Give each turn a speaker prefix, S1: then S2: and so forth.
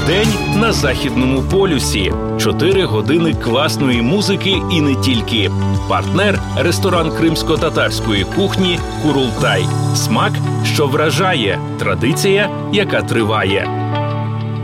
S1: День на Західному полюсі. 4 години класної музики і не тільки. Партнер – ресторан кримсько-татарської кухні «Курултай». Смак, що вражає. Традиція, яка триває.